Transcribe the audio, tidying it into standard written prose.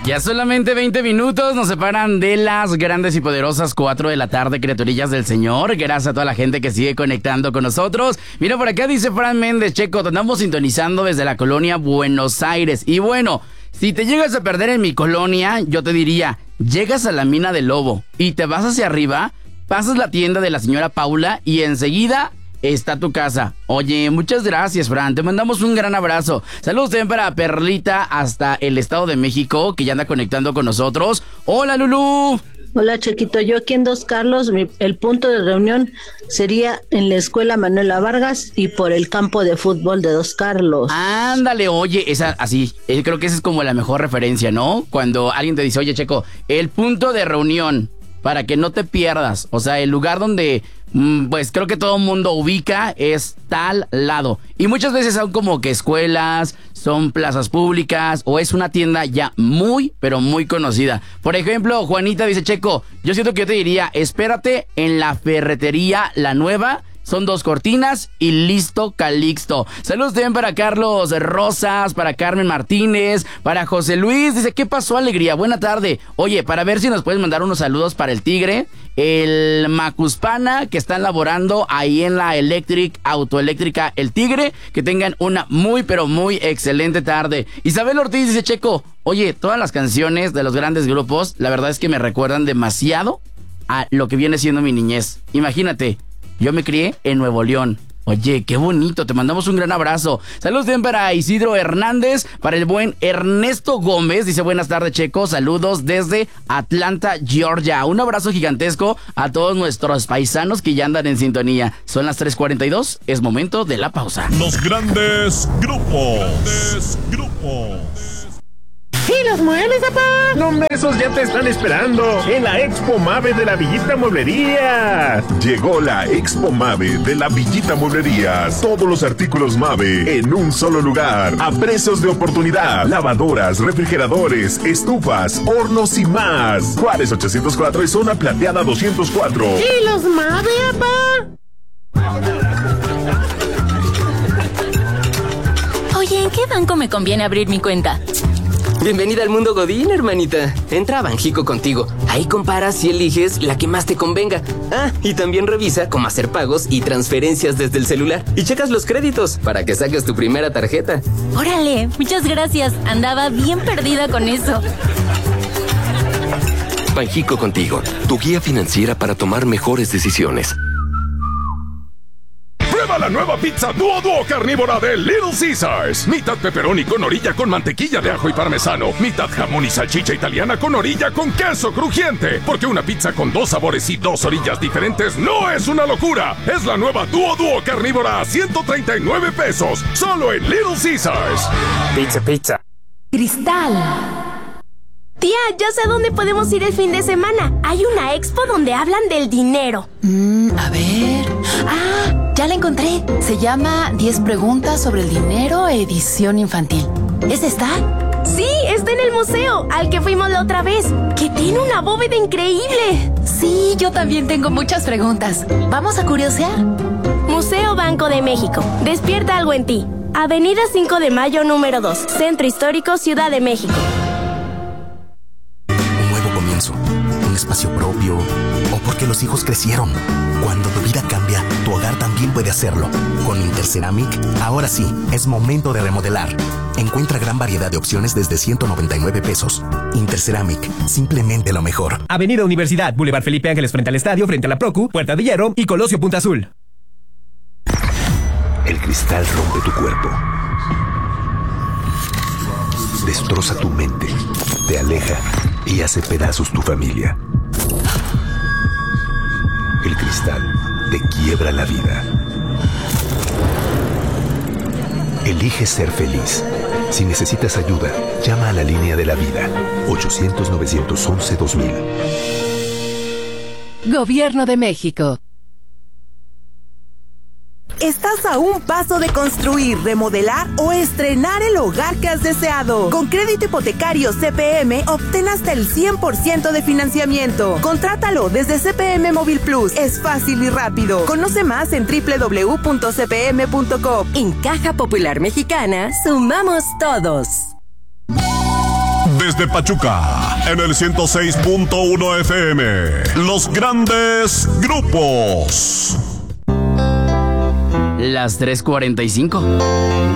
Ya solamente 20 minutos nos separan de las grandes y poderosas 4 de la tarde, criaturillas del Señor. Gracias a toda la gente que sigue conectando con nosotros. Mira, por acá dice Fran Méndez, Checo, te andamos sintonizando desde la colonia Buenos Aires. Y bueno, si te llegas a perder en mi colonia, yo te diría, llegas a la Mina del Lobo y te vas hacia arriba, pasas la tienda de la señora Paula y enseguida está tu casa. Oye, muchas gracias, Fran. Te mandamos un gran abrazo. Saludos también para Perlita hasta el Estado de México, que ya anda conectando con nosotros. Hola, Lulú. Hola, Chequito. Yo aquí en Dos Carlos, el punto de reunión sería en la escuela Manuela Vargas y por el campo de fútbol de Dos Carlos. Ándale, oye, esa así, creo que esa es como la mejor referencia, ¿no? Cuando alguien te dice, oye, Checo, el punto de reunión, para que no te pierdas, o sea, el lugar donde pues creo que todo el mundo ubica es tal lado. Y muchas veces son como que escuelas, son plazas públicas o es una tienda ya muy, pero muy conocida. Por ejemplo, Juanita dice, Checo, yo siento que yo te diría, espérate en la ferretería La Nueva. Son 2 cortinas y listo, Calixto. Saludos también para Carlos Rosas, para Carmen Martínez, para José Luis. Dice, ¿qué pasó, alegría? Buena tarde. Oye, para ver si nos puedes mandar unos saludos para el Tigre, el Macuspana, que están laborando ahí en la autoeléctrica El Tigre. Que tengan una muy, pero muy excelente tarde. Isabel Ortiz dice, Checo, oye, todas las canciones de los grandes grupos, la verdad es que me recuerdan demasiado a lo que viene siendo mi niñez. Imagínate. Yo me crié en Nuevo León. Oye, qué bonito, te mandamos un gran abrazo. Saludos bien para Isidro Hernández, para el buen Ernesto Gómez. Dice, buenas tardes, Checo, saludos desde Atlanta, Georgia. Un abrazo gigantesco a todos nuestros paisanos que ya andan en sintonía. Son las 3:42, es momento de la pausa. Los grandes grupos. ¿Y los muebles, papá? No, esos ya te están esperando en la Expo Mave de la Villita Mueblería. Llegó la Expo Mave de la Villita Mueblerías. Todos los artículos Mave en un solo lugar. A precios de oportunidad. Lavadoras, refrigeradores, estufas, hornos y más. Juárez 804 y Zona Plateada 204. ¿Y los Mave, papá? Oye, ¿en qué banco me conviene abrir mi cuenta? Bienvenida al mundo Godín, hermanita. Entra a Banjico Contigo. Ahí comparas y eliges la que más te convenga. Ah, y también revisa cómo hacer pagos y transferencias desde el celular. Y checas los créditos para que saques tu primera tarjeta. Órale, muchas gracias. Andaba bien perdida con eso. Banjico Contigo, tu guía financiera para tomar mejores decisiones. Prueba la nueva pizza Duo carnívora de Little Caesars. Mitad pepperoni con orilla con mantequilla de ajo y parmesano. Mitad jamón y salchicha italiana con orilla con queso crujiente. Porque una pizza con 2 sabores y 2 orillas diferentes no es una locura. Es la nueva Duo carnívora a 139 pesos. Solo en Little Caesars. Pizza. Cristal. Tía, ya sé a dónde podemos ir el fin de semana. Hay una expo donde hablan del dinero. A ver... ¡Ah! Ya la encontré. Se llama 10 preguntas sobre el dinero, edición infantil. ¿Es esta? Sí, está en el museo, al que fuimos la otra vez, que tiene una bóveda increíble. Sí, yo también tengo muchas preguntas. ¿Vamos a curiosear? Museo Banco de México. Despierta algo en ti. Avenida 5 de Mayo, número 2. Centro Histórico, Ciudad de México. Un nuevo comienzo, un espacio propio, o porque los hijos crecieron. Cuando tu vida cambia, tu hogar también puede hacerlo. Con Interceramic, ahora sí, es momento de remodelar. Encuentra gran variedad de opciones desde 199 pesos. Interceramic, simplemente lo mejor. Avenida Universidad, Boulevard Felipe Ángeles frente al estadio, frente a la Procu, Puerta de Hierro y Colosio Punta Azul. El cristal rompe tu cuerpo. Destroza tu mente, te aleja y hace pedazos tu familia. El cristal te quiebra la vida. Elige ser feliz. Si necesitas ayuda, llama a la línea de la vida. 800-911-2000. Gobierno de México. Estás a un paso de construir, remodelar o estrenar el hogar que has deseado. Con crédito hipotecario CPM, obtén hasta el 100% de financiamiento. Contrátalo desde CPM Móvil Plus. Es fácil y rápido. Conoce más en www.cpm.com. En Caja Popular Mexicana, sumamos todos. Desde Pachuca, en el 106.1 FM. Los grandes grupos. Las 3:45.